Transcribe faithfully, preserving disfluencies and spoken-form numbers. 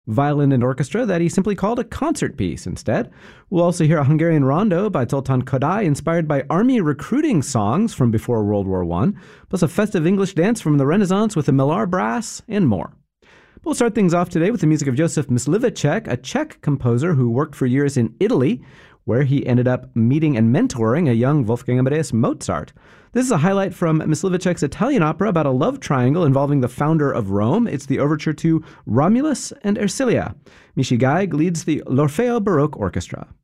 violin and orchestra that he simply called a concert piece instead. We'll also hear a Hungarian rondo by Zoltán Kodály inspired by army recruiting songs from before World War One, plus a festive English dance from the Renaissance with the Millar Brass, and more. We'll start things off today with the music of Josef Mysliveček, a Czech composer who worked for years in Italy, where he ended up meeting and mentoring a young Wolfgang Amadeus Mozart. This is a highlight from Mysliveček's Italian opera about a love triangle involving the founder of Rome. It's the overture to Romulus and Ercilia. Michi Geig leads the L'Orfeo Baroque Orchestra.